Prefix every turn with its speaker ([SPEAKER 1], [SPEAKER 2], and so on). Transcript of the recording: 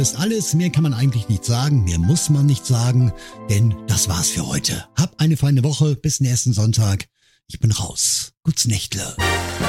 [SPEAKER 1] ist alles. Mehr kann man eigentlich nicht sagen. Mehr muss man nicht sagen. Denn das war's für heute. Hab eine feine Woche. Bis nächsten Sonntag. Ich bin raus. Gut's Nächtle.